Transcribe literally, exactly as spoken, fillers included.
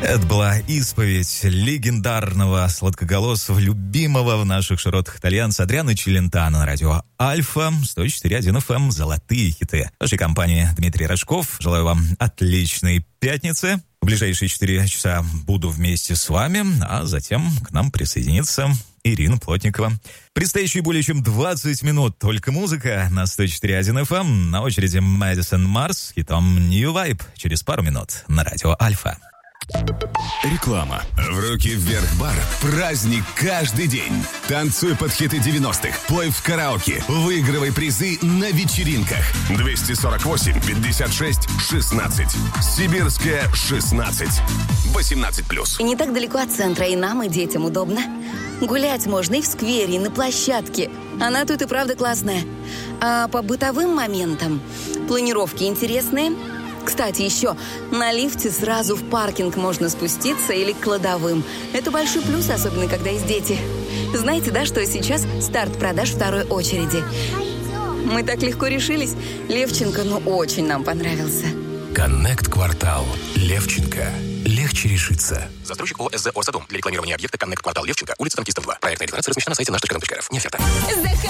Это была исповедь легендарного сладкоголосого, любимого в наших широтах итальянца Адриано Челентано на радио Альфа, сто четыре и один эф эм, золотые хиты. В нашей компании Дмитрий Рожков. Желаю вам отличной пятницы. В ближайшие четыре часа буду вместе с вами, а затем к нам присоединится Ирина Плотникова. Предстоящие более чем двадцать минут только музыка на сто четыре и один эф эм. На очереди Мэдисон Марс с хитом New Vibe через пару минут на радио Альфа. Реклама. В руки вверх бар. Праздник каждый день. Танцуй под хиты девяностых. Плой в караоке. Выигрывай призы на вечеринках. двести сорок восемь пятьдесят шесть шестнадцать. Сибирская шестнадцать. восемнадцать плюс. И не так далеко от центра, и нам, и детям удобно. Гулять можно и в сквере, и на площадке. Она тут и правда классная. А по бытовым моментам планировки интересные. Кстати, еще на лифте сразу в паркинг можно спуститься или к кладовым. Это большой плюс, особенно когда есть дети. Знаете, да, что сейчас старт продаж второй очереди? Мы так легко решились. Левченко, ну, очень нам понравился. Коннект Квартал. Левченко. Легче решиться. Застройщик ООО СЗО «Садом». Для рекламирования объекта Коннект Квартал Левченко. Улица Танкистов, два. Проектная декларация размещена на сайте наш точка ком точка эр эф. Не оферта.